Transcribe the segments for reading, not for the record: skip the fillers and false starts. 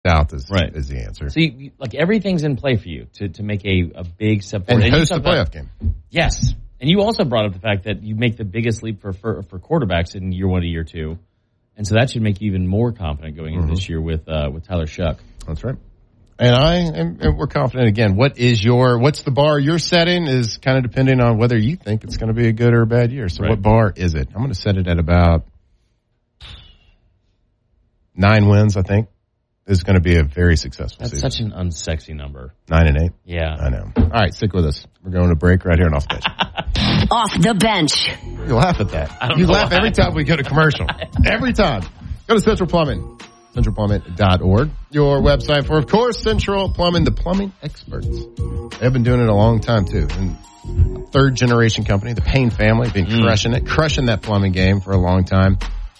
South is the answer. So, like, everything's in play for you to make a big step forward. And host a playoff game. Yes. And you also brought up the fact that you make the biggest leap for quarterbacks in year 1 to year 2. And so that should make you even more confident going into this year with Tyler Shuck. That's right. And we're confident again. What's the bar you're setting is kind of depending on whether you think it's going to be a good or a bad year. So what bar is it? I'm going to set it at about 9 wins, I think. This is going to be a very successful season. That's such an unsexy number. 9-8? Yeah. I know. All right, stick with us. We're going to break right here on Off the Bench. Off the Bench. You laugh at that. You laugh every time we go to commercial. Every time. Go to Central Plumbing. CentralPlumbing.org. Your website for, of course, Central Plumbing, the plumbing experts. They've been doing it a long time, too. And third-generation company, the Payne family, been crushing that plumbing game for a long time.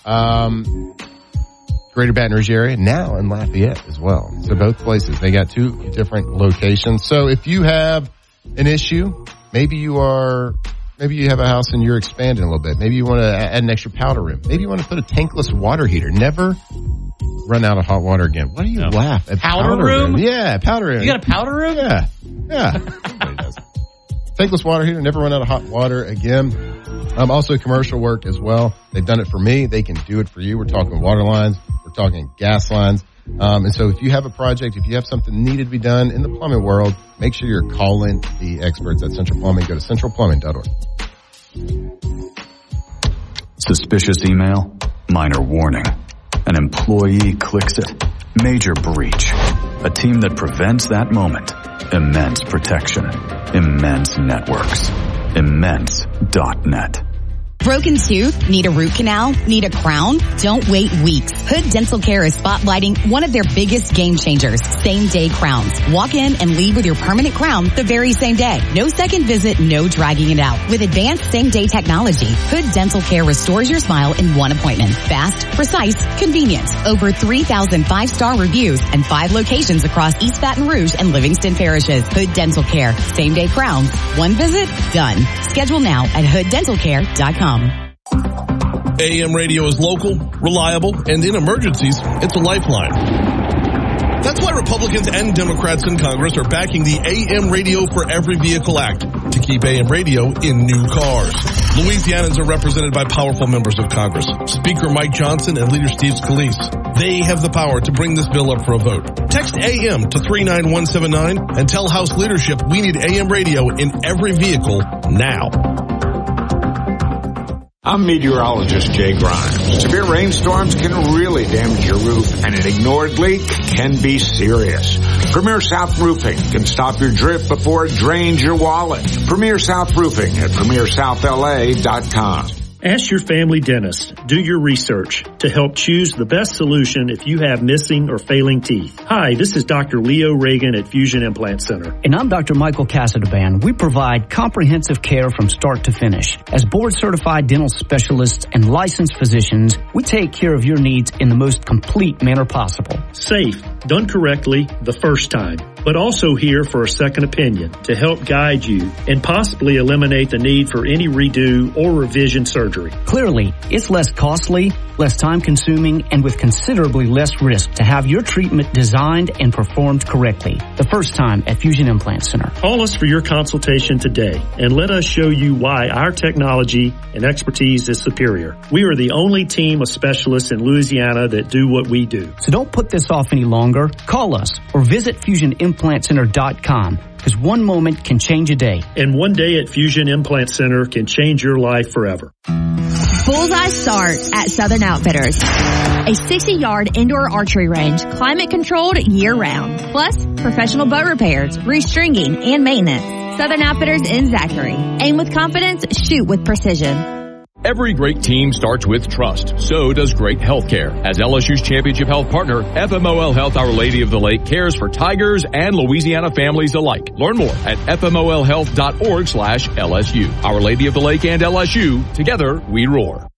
Greater Baton Rouge area, now in Lafayette as well. So both places, they got 2 different locations. So if you have an issue, maybe you have a house and you're expanding a little bit. Maybe you want to add an extra powder room. Maybe you want to put a tankless water heater. Never run out of hot water again. Why do you laugh at powder room? Yeah, powder room. You got a powder room? Yeah. Everybody does. Tankless water heater, never run out of hot water again. Also commercial work as well. They've done it for me. They can do it for you. We're talking water lines. We're talking gas lines. And so if you have a project, if you have something needed to be done in the plumbing world, make sure you're calling the experts at Central Plumbing. Go to centralplumbing.org. Suspicious email? Minor warning. An employee clicks it. Major breach. A team that prevents that moment. Immense protection. Immense networks. Immense.net. Broken tooth? Need a root canal? Need a crown? Don't wait weeks. Hood Dental Care is spotlighting one of their biggest game changers, same-day crowns. Walk in and leave with your permanent crown the very same day. No second visit, no dragging it out. With advanced same-day technology, Hood Dental Care restores your smile in one appointment. Fast, precise, convenient. Over 3,000 5-star reviews and 5 locations across East Baton Rouge and Livingston parishes. Hood Dental Care. Same-day crowns. One visit, done. Schedule now at hooddentalcare.com. AM radio is local, reliable, and in emergencies, it's a lifeline. That's why Republicans and Democrats in Congress are backing the AM Radio for Every Vehicle Act to keep AM radio in new cars. Louisianans are represented by powerful members of Congress, Speaker Mike Johnson and Leader Steve Scalise. They have the power to bring this bill up for a vote. Text AM to 39179 and tell House leadership we need AM radio in every vehicle now. I'm meteorologist Jay Grimes. Severe rainstorms can really damage your roof, and an ignored leak can be serious. Premier South Roofing can stop your drip before it drains your wallet. Premier South Roofing at PremierSouthLA.com. Ask your family dentist. Do your research to help choose the best solution if you have missing or failing teeth. Hi, this is Dr. Leo Reagan at Fusion Implant Center. And I'm Dr. Michael Casadban. We provide comprehensive care from start to finish. As board-certified dental specialists and licensed physicians, we take care of your needs in the most complete manner possible. Safe, done correctly the first time, but also here for a second opinion to help guide you and possibly eliminate the need for any redo or revision surgery. Clearly, it's less costly, less time-consuming, and with considerably less risk to have your treatment designed and performed correctly. The first time at Fusion Implant Center. Call us for your consultation today and let us show you why our technology and expertise is superior. We are the only team of specialists in Louisiana that do what we do. So don't put this off any longer. Call us or visit FusionImplantCenter.com. Because one moment can change a day. And one day at Fusion Implant Center can change your life forever. Bullseye starts at Southern Outfitters. A 60-yard indoor archery range, climate-controlled year-round. Plus, professional boat repairs, restringing, and maintenance. Southern Outfitters in Zachary. Aim with confidence, shoot with precision. Every great team starts with trust. So does great healthcare. As LSU's championship health partner, FMOL Health Our Lady of the Lake cares for Tigers and Louisiana families alike. Learn more at fmolhealth.org/LSU. Our Lady of the Lake and LSU, together we roar.